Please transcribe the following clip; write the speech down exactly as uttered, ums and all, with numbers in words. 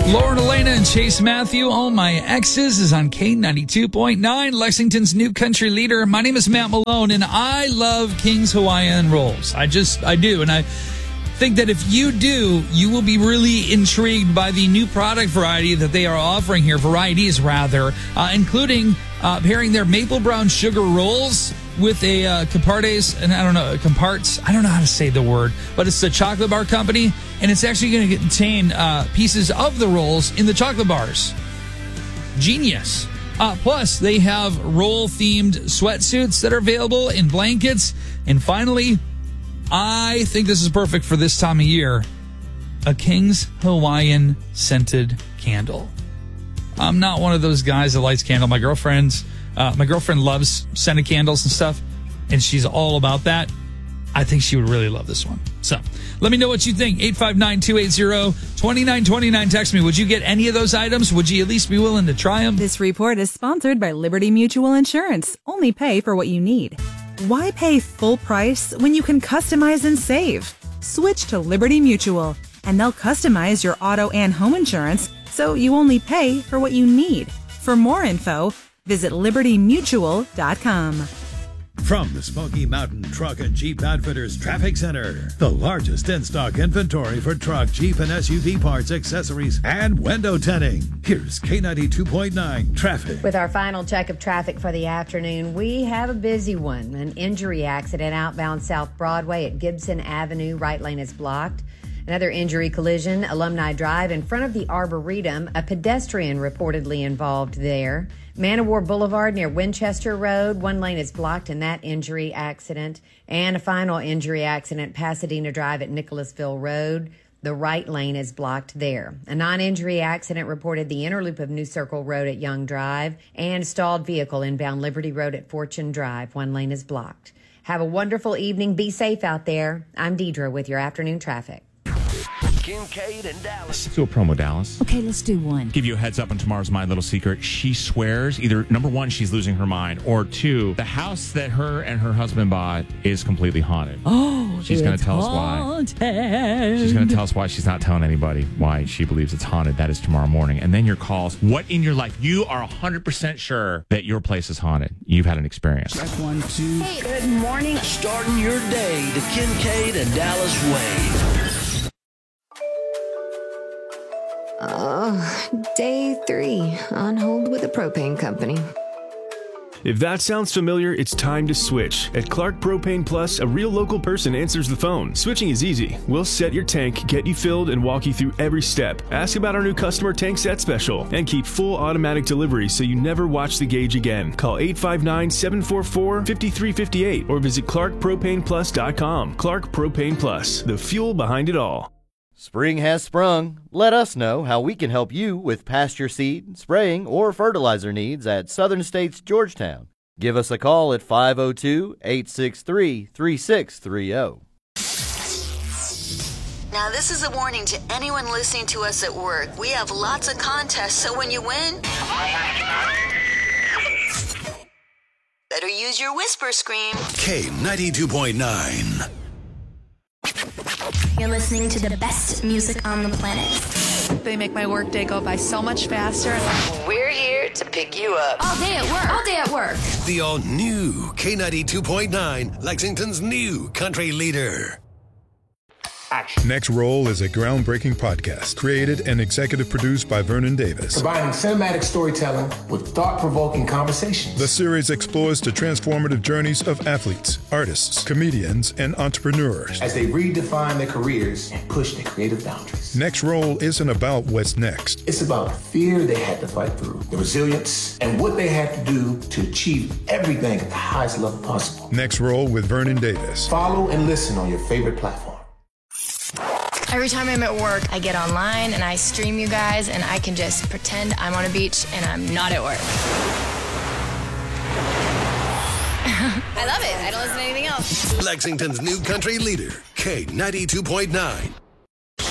Lauren Elena and Chase Matthew, All My Exes, is on K ninety-two point nine, Lexington's new country leader. My name is Matt Malone, and I love King's Hawaiian Rolls. I just, I do. And I think that if you do, you will be really intrigued by the new product variety that they are offering here, varieties rather, uh, including uh, pairing their maple brown sugar rolls with a uh, Compartes, and I don't know, Comparts, I don't know how to say the word, but it's the chocolate bar company, and it's actually going to contain uh, pieces of the rolls in the chocolate bars. Genius. Uh, plus, they have roll-themed sweatsuits that are available in blankets. And finally, I think this is perfect for this time of year, a King's Hawaiian scented candle. I'm not one of those guys that lights candle. My girlfriend's Uh, my girlfriend loves scented candles and stuff, and she's all about that. I think she would really love this one. So let me know what you think. eight five nine, two eight zero, two nine two nine. Text me. Would you get any of those items? Would you at least be willing to try them? This report is sponsored by Liberty Mutual Insurance. Only pay for what you need. Why pay full price when you can customize and save? Switch to Liberty Mutual, and they'll customize your auto and home insurance so you only pay for what you need. For more info, visit liberty mutual dot com. From the Smoky Mountain Truck and Jeep Outfitters Traffic Center, the largest in-stock inventory for truck, Jeep, and S U V parts, accessories, and window tinting. Here's K ninety-two point nine Traffic. With our final check of traffic for the afternoon, we have a busy one. An injury accident outbound South Broadway at Gibson Avenue. Right lane is blocked. Another injury collision, Alumni Drive in front of the Arboretum. A pedestrian reportedly involved there. Man o' War Boulevard near Winchester Road. One lane is blocked in that injury accident. And a final injury accident, Pasadena Drive at Nicholasville Road. The right lane is blocked there. A non-injury accident reported the inner loop of New Circle Road at Young Drive. And stalled vehicle inbound Liberty Road at Fortune Drive. One lane is blocked. Have a wonderful evening. Be safe out there. I'm Deidre with your afternoon traffic. Kincaid and Dallas. Let's do a promo, Dallas. Okay, let's do one. Give you a heads up on tomorrow's My Little Secret. She swears either, number one, she's losing her mind, or two, the house that her and her husband bought is completely haunted. Oh, she's going to tell haunted. us why. She's going to tell us why she's not telling anybody why she believes it's haunted. That is tomorrow morning. And then your calls. What in your life? You are one hundred percent sure that your place is haunted. You've had an experience. That's one, two. Hey, good morning. Starting your day the Kincaid and Dallas way. Oh, day three on hold with the propane company. If that sounds familiar, it's time to switch. At Clark Propane Plus, a real local person answers the phone. Switching is easy. We'll set your tank, get you filled, and walk you through every step. Ask about our new customer tank set special, and keep full automatic delivery so you never watch the gauge again. Call eight five nine, seven four four, five three five eight or visit clark propane plus dot com. Clark Propane Plus, the fuel behind it all. Spring has sprung. Let us know how we can help you with pasture seed, spraying, or fertilizer needs at Southern States Georgetown. Give us a call at five oh two, eight six three, three six three oh. Now, this is a warning to anyone listening to us at work. We have lots of contests, so when you win, better use your whisper scream. K ninety-two point nine. You're listening to the best music on the planet. They make my workday go by so much faster. We're here to pick you up. All day at work. All day at work. The all-new K ninety-two point nine, Lexington's new country leader. Action. Next Roll is a groundbreaking podcast created and executive produced by Vernon Davis. Combining cinematic storytelling with thought-provoking conversations. The series explores the transformative journeys of athletes, artists, comedians, and entrepreneurs as they redefine their careers and push their creative boundaries. Next Roll isn't about what's next. It's about the fear they had to fight through, the resilience, and what they had to do to achieve everything at the highest level possible. Next Roll with Vernon Davis. Follow and listen on your favorite platform. Every time I'm at work, I get online and I stream you guys, and I can just pretend I'm on a beach and I'm not at work. I love it. I don't listen to anything else. Lexington's new country leader, K ninety-two point nine.